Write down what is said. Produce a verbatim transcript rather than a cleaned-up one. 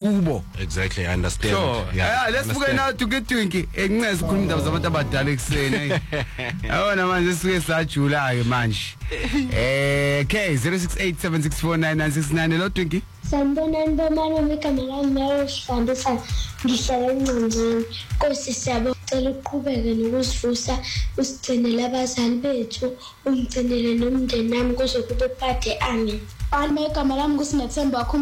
kubo. Exactly, I understand. So, yeah, let's buke now to get twinki enceze ukukhuluma indaba zabantu abadala ekseni. Awona manje sike sajula ke manje. Eh K zero six eight seven six four nine nine six nine lo twinki. Sanibonani bomama ekamela Marishfandisa ngihlala eNcongweni Nkosi siyabacela uqhubeke nokusivusa usigcinele abazali bethu ungcinele nomndeni nami kuze kube phade amen. Bani ekamela Nkosi Nathemba